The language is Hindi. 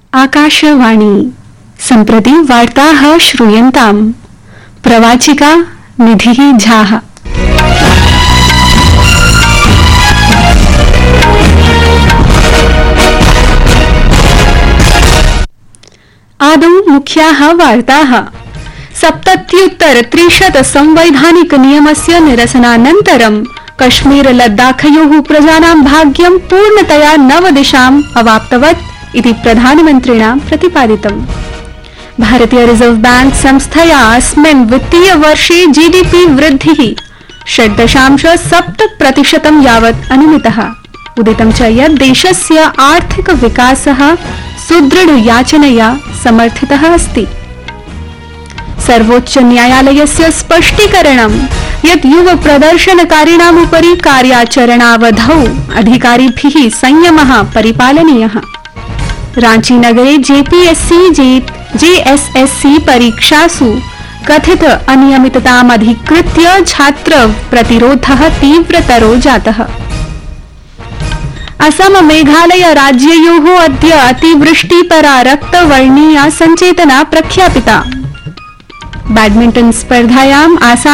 आकाशवाणी सम्प्रति वार्ताः श्रूयन्ताम्। प्रवाचिका निधिः झाः। आदौ मुख्याः वार्ताः। 70-300 संवैधानिक नियमस्य निरसनानन्तरं कश्मीर लद्दाखयोः प्रजानां भाग्यं पूर्णतया नवदिशाम् अवाप्तवत् इति प्रधानमन्त्रिणा प्रतिपादितम्। भारतीय रिजर्व बैंक संस्थया अस्मिन् वित्तीय वर्षे जीडीपी वृद्धिः 6.7% यावत् अनुमितः। उदितं च यत् देशस्य आर्थिक विकासः सुदृढ याचनया समर्थितः अस्ति। सर्वोच्च न्यायालयस्य स्पष्टीकरणं यत् युव प्रदर्शनकारिणाम् उपरि कार्याचरणावधौ अधिकारिभिः संयमः परिपालनीयः। रांची नगरे जेएसएससी परीक्षासु कथित अनियमिततामधिकृत्य छात्र प्रतिरोधः तीव्रतरो जातः। असम मेघालय राज्ययोः अद्य अतिवृष्टिपरा रक्तवर्णीया सञ्चेतना प्रख्यापिता। बैडमिंटन स्पर्धायाम् आसाम